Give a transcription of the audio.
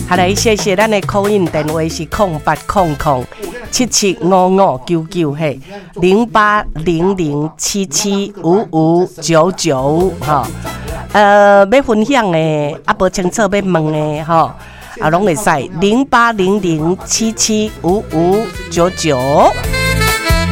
好来，谢谢咱的call in电话是0800775599嘿，0800775599哈。要分享的无清楚要问的吼，拢会使0800775599。